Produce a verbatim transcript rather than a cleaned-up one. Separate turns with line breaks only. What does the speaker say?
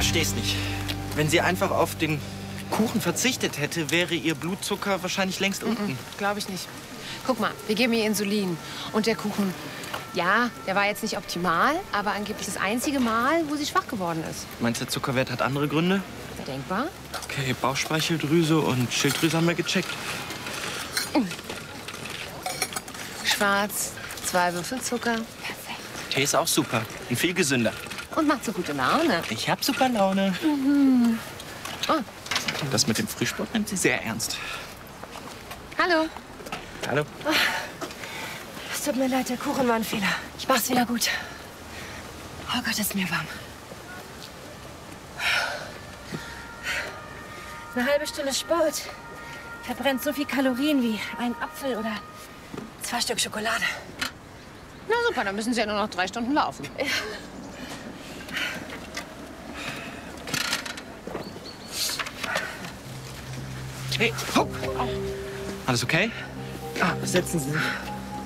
versteh's nicht. Wenn sie einfach auf den Kuchen verzichtet hätte, wäre ihr Blutzucker wahrscheinlich längst unten.
Glaube ich nicht. Guck mal, wir geben ihr Insulin. Und der Kuchen, ja, der war jetzt nicht optimal, aber angeblich das einzige Mal, wo sie schwach geworden ist.
Meinst du, der Zuckerwert hat andere Gründe?
Wäre denkbar.
Okay, Bauchspeicheldrüse und Schilddrüse haben wir gecheckt.
Schwarz, zwei Würfel Zucker.
Tee ist auch super und viel gesünder.
Und macht so gute Laune.
Ich hab super Laune.
Mhm. Oh.
Das mit dem Frühsport nimmt sie sehr ernst.
Hallo.
Hallo.
Oh. Es tut mir leid, der Kuchen war ein Fehler. Ich mach's wieder gut. Oh Gott, ist mir warm. Eine halbe Stunde Sport verbrennt so viel Kalorien wie ein Apfel oder zwei Stück Schokolade.
Na super, dann müssen Sie ja nur noch drei Stunden laufen.
Ja.
Hey, hopp. Alles okay? Ah, setzen Sie sich.